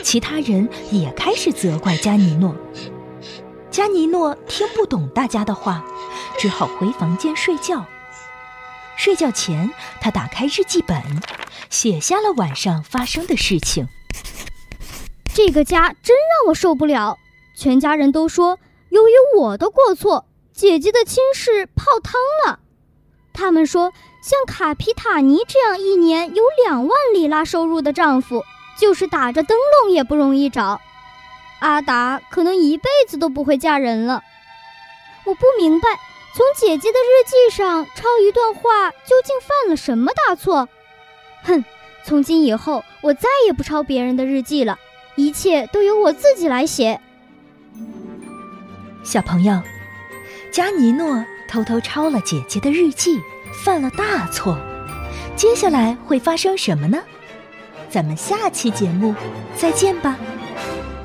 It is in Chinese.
其他人也开始责怪加尼诺。加尼诺听不懂大家的话，只好回房间睡觉。睡觉前，他打开日记本，写下了晚上发生的事情。 这个家真让我受不了，全家人都说由于我的过错，姐姐的亲事泡汤了。他们说，像卡皮塔尼这样一年有2万里拉收入的丈夫，就是打着灯笼也不容易找。阿达可能一辈子都不会嫁人了。我不明白，从姐姐的日记上抄一段话究竟犯了什么大错？哼，从今以后我再也不抄别人的日记了，一切都由我自己来写。 小朋友，加尼诺偷偷抄了姐姐的日记，犯了大错。接下来会发生什么呢？咱们下期节目再见吧。